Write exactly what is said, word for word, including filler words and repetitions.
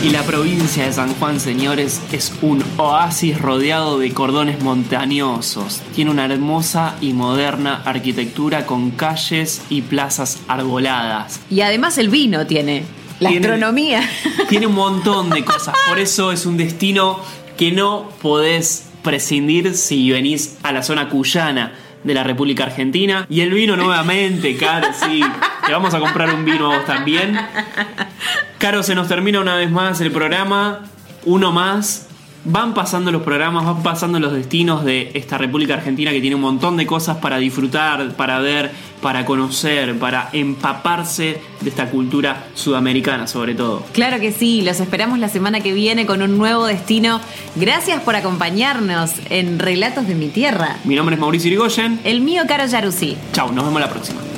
Y la provincia de San Juan, señores, es un oasis rodeado de cordones montañosos. Tiene una hermosa y moderna arquitectura con calles y plazas arboladas. Y además el vino tiene, la Tiene- astronomía. Tiene un montón de cosas. Por eso es un destino que no podés prescindir si venís a la zona cuyana de la República Argentina. Y el vino nuevamente, Caro, sí. Te vamos a comprar un vino a vos también. Caro, se nos termina una vez más el programa. Uno más. Van pasando los programas, van pasando los destinos de esta República Argentina que tiene un montón de cosas para disfrutar, para ver, para conocer, para empaparse de esta cultura sudamericana sobre todo. Claro que sí, los esperamos la semana que viene con un nuevo destino. Gracias por acompañarnos en Relatos de mi Tierra. Mi nombre es Mauricio Irigoyen. El mío, Caro Yaruzzi. Chau, nos vemos la próxima.